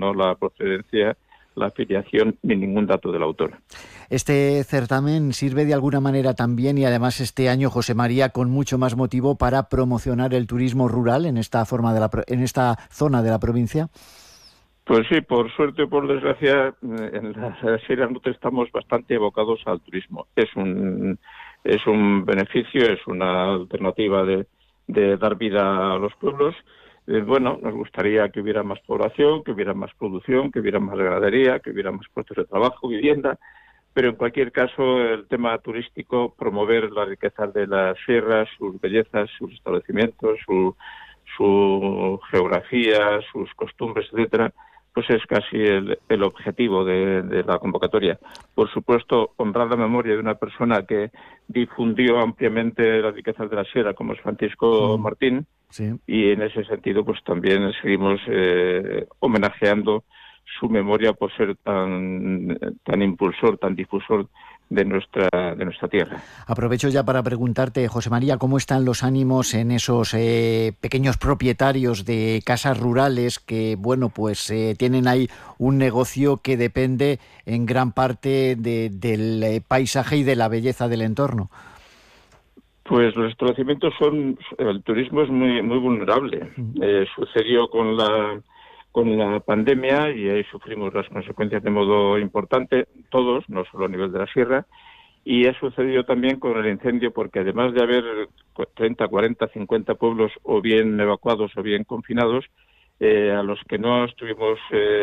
no la procedencia, la afiliación ni ningún dato del autor. Este certamen sirve de alguna manera también, y además este año, José María, con mucho más motivo, para promocionar el turismo rural en esta zona de la provincia. Pues sí, por suerte o por desgracia, en la Sierra Norte estamos bastante evocados al turismo. Es un beneficio, es una alternativa de dar vida a los pueblos. Bueno, nos gustaría que hubiera más población, que hubiera más producción, que hubiera más ganadería, que hubiera más puestos de trabajo, vivienda, pero en cualquier caso el tema turístico, promover la riqueza de las sierras, sus bellezas, sus establecimientos, su geografía, sus costumbres, etcétera, pues es casi el objetivo de la convocatoria. Por supuesto, honrar la memoria de una persona que difundió ampliamente las riquezas de la sierra, como es Francisco Martín, sí. Y en ese sentido pues también seguimos homenajeando su memoria por ser tan impulsor, tan difusor de nuestra tierra. Aprovecho ya para preguntarte, José María, ¿cómo están los ánimos en esos pequeños propietarios de casas rurales que, bueno, pues tienen ahí un negocio que depende en gran parte del paisaje y de la belleza del entorno? Pues los establecimientos el turismo es muy vulnerable. Sucedió con la pandemia y ahí sufrimos las consecuencias de modo importante, todos, no solo a nivel de la sierra, y ha sucedido también con el incendio porque además de haber 30, 40, 50 pueblos o bien evacuados o bien confinados, a los que no estuvimos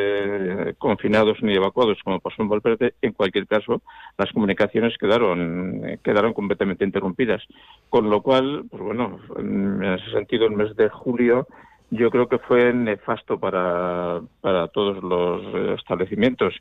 confinados ni evacuados, como pasó en Valverde, en cualquier caso, las comunicaciones quedaron completamente interrumpidas. Con lo cual, pues bueno, en ese sentido, el mes de julio yo creo que fue nefasto para todos los establecimientos.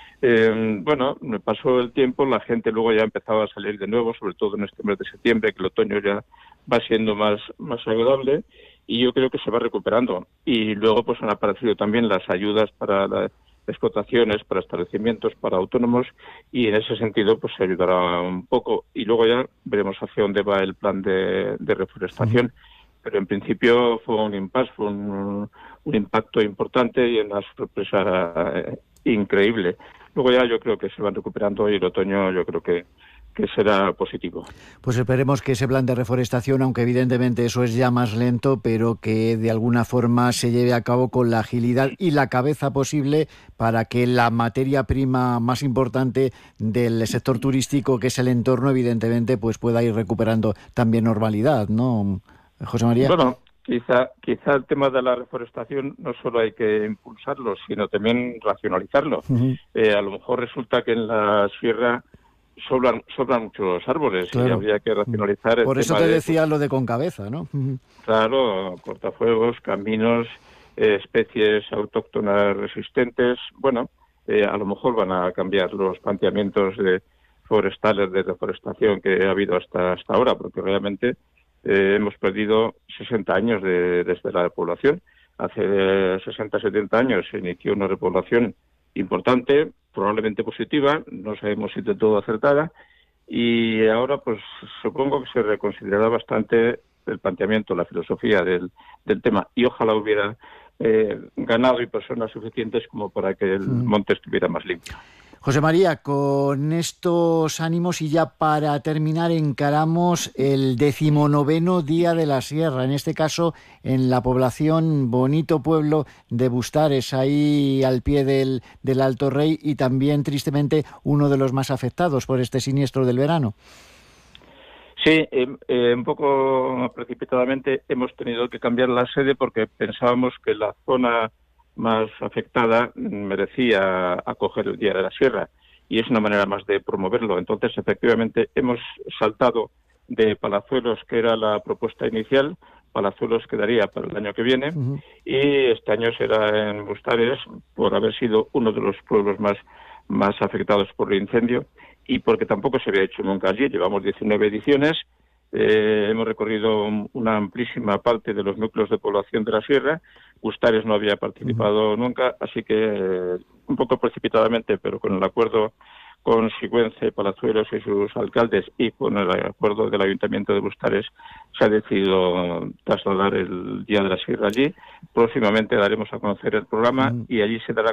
Bueno, me pasó el tiempo, la gente luego ya empezaba a salir de nuevo, sobre todo en este mes de septiembre, que el otoño ya va siendo más agradable, y yo creo que se va recuperando. Y luego pues han aparecido también las ayudas para las explotaciones, para establecimientos, para autónomos, y en ese sentido pues se ayudará un poco. Y luego ya veremos hacia dónde va el plan de reforestación. Pero en principio fue un impasse, fue un impacto importante y una sorpresa increíble. Luego ya yo creo que se van recuperando y el otoño yo creo que será positivo. Pues esperemos que ese plan de reforestación, aunque evidentemente eso es ya más lento, pero que de alguna forma se lleve a cabo con la agilidad y la cabeza posible para que la materia prima más importante del sector turístico, que es el entorno, evidentemente, pues pueda ir recuperando también normalidad, ¿no, José María? Bueno, quizá el tema de la reforestación no solo hay que impulsarlo, sino también racionalizarlo. A lo mejor resulta que en la sierra sobran muchos árboles, claro, y habría que racionalizar el Por eso tema te decía lo de con cabeza, ¿no? Claro, cortafuegos, caminos, especies autóctonas resistentes. Bueno, a lo mejor van a cambiar los planteamientos forestales de reforestación que ha habido hasta ahora, porque realmente hemos perdido 60 años desde la repoblación. Hace 60, 70 años se inició una repoblación importante, probablemente positiva, no sabemos si de todo acertada, y ahora pues supongo que se reconsiderará bastante el planteamiento, la filosofía del tema, y ojalá hubiera ganado y personas suficientes como para que el monte estuviera más limpio. José María, con estos ánimos y ya para terminar encaramos el 19º Día de la Sierra, en este caso en la población, bonito pueblo de Bustares, ahí al pie del Alto Rey, y también tristemente uno de los más afectados por este siniestro del verano. Sí, un poco precipitadamente hemos tenido que cambiar la sede porque pensábamos que la zona más afectada merecía acoger el Día de la Sierra y es una manera más de promoverlo. Entonces, efectivamente, hemos saltado de Palazuelos, que era la propuesta inicial. Palazuelos quedaría para el año que viene y este año será en Bustares por haber sido uno de los pueblos más afectados por el incendio y porque tampoco se había hecho nunca allí. Llevamos 19 ediciones. Hemos recorrido una amplísima parte de los núcleos de población de la sierra. Bustares no había participado nunca, así que un poco precipitadamente, pero con el acuerdo con Sigüenza, Palazuelos y sus alcaldes y con el acuerdo del Ayuntamiento de Bustares se ha decidido trasladar el Día de la Sierra allí. Próximamente daremos a conocer el programa y allí se dará